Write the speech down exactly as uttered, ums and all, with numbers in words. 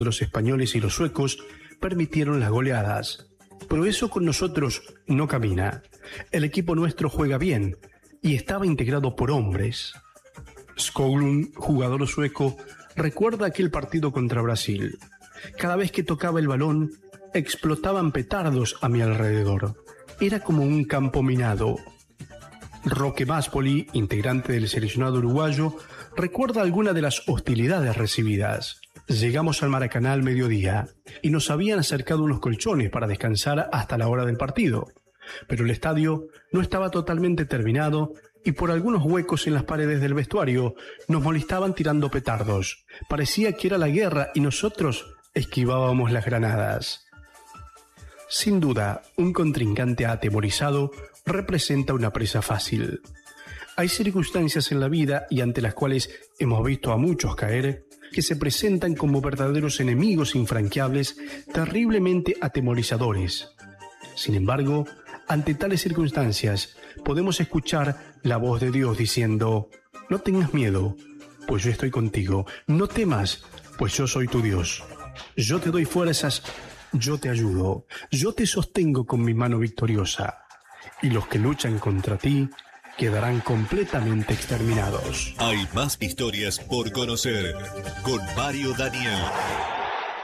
Los españoles y los suecos permitieron las goleadas. Pero eso con nosotros no camina. El equipo nuestro juega bien y estaba integrado por hombres. Skoglund, jugador sueco, recuerda aquel partido contra Brasil. Cada vez que tocaba el balón, explotaban petardos a mi alrededor. Era como un campo minado. Roque Maspoli, integrante del seleccionado uruguayo, recuerda alguna de las hostilidades recibidas. Llegamos al Maracaná al mediodía y nos habían acercado unos colchones para descansar hasta la hora del partido. Pero el estadio no estaba totalmente terminado y por algunos huecos en las paredes del vestuario nos molestaban tirando petardos. Parecía que era la guerra y nosotros esquivábamos las granadas. Sin duda, un contrincante atemorizado representa una presa fácil. Hay circunstancias en la vida y ante las cuales hemos visto a muchos caer, que se presentan como verdaderos enemigos infranqueables, terriblemente atemorizadores. Sin embargo, ante tales circunstancias, podemos escuchar la voz de Dios diciendo: no tengas miedo, pues yo estoy contigo. No temas, pues yo soy tu Dios. Yo te doy fuerzas, yo te ayudo. Yo te sostengo con mi mano victoriosa. Y los que luchan contra ti quedarán completamente exterminados. Hay más historias por conocer con Mario Daniel.